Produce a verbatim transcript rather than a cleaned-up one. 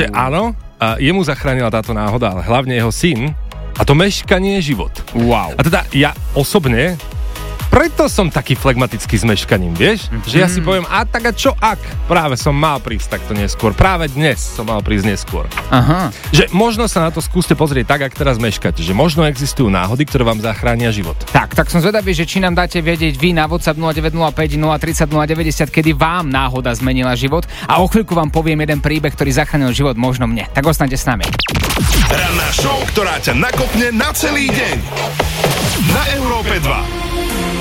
Takže áno, a jemu zachránila táto náhoda, ale hlavne jeho syn, a to meškanie je život. Wow. A teda ja osobne, preto som taký flegmatický s meškaním, vieš? Mm-hmm. Že ja si poviem, a tak a čo ak? Práve som mal prísť takto neskôr. Práve dnes som mal prísť neskôr. Aha. Že možno sa na to skúste pozrieť tak, ak teraz meškáte. Že možno existujú náhody, ktoré vám zachránia život. Tak, tak som zvedavý, že či nám dáte vedieť vy na WhatsApp nula deväť nula päť nula tri nula nula deväť nula, kedy vám náhoda zmenila život. A o chvíľku vám poviem jeden príbeh, ktorý zachránil život možno mne. Tak ostaňte s nami. Ranná show, ktorá ťa nakopne na celý deň. Na Európe dva.